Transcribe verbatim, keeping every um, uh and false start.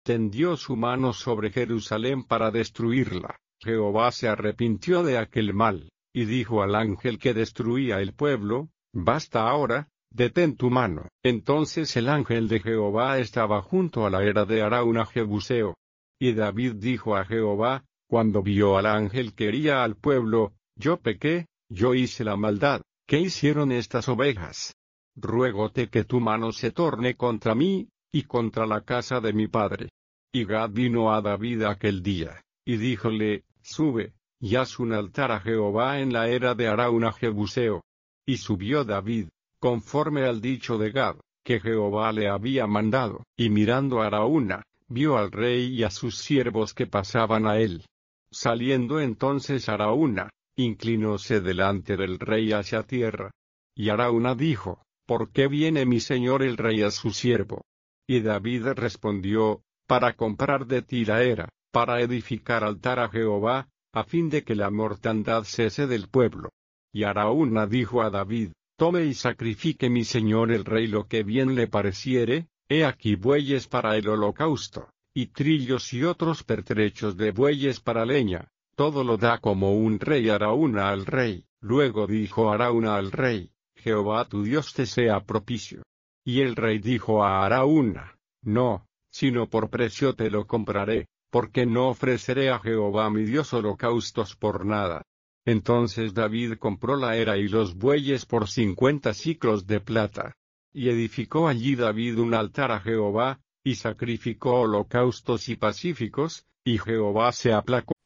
extendió su mano sobre Jerusalén para destruirla. Jehová se arrepintió de aquel mal, y dijo al ángel que destruía el pueblo: «Basta ahora, detén tu mano». Entonces el ángel de Jehová estaba junto a la era de Arauna Jebuseo. Y David dijo a Jehová, cuando vio al ángel que hería al pueblo: «Yo pequé, yo hice la maldad. ¿Qué hicieron estas ovejas? Ruégote que tu mano se torne contra mí, y contra la casa de mi padre». Y Gad vino a David aquel día, y díjole: «Sube, y haz un altar a Jehová en la era de Arauna Jebuseo». Y subió David, conforme al dicho de Gad, que Jehová le había mandado, y mirando a Arauna, vio al rey y a sus siervos que pasaban a él. Saliendo entonces Arauna, inclinóse delante del rey hacia tierra. Y Arauna dijo: «¿Por qué viene mi señor el rey a su siervo?». Y David respondió: «Para comprar de ti la era, para edificar altar a Jehová, a fin de que la mortandad cese del pueblo». Y Arauna dijo a David: «Tome y sacrifique mi señor el rey lo que bien le pareciere, he aquí bueyes para el holocausto, y trillos y otros pertrechos de bueyes para leña». Todo lo da como un rey Arauna al rey. Luego dijo Arauna al rey: «Jehová tu Dios te sea propicio». Y el rey dijo a Arauna: «No, sino por precio te lo compraré, porque no ofreceré a Jehová mi Dios holocaustos por nada». Entonces David compró la era y los bueyes por cincuenta siclos de plata. Y edificó allí David un altar a Jehová, y sacrificó holocaustos y pacíficos, y Jehová se aplacó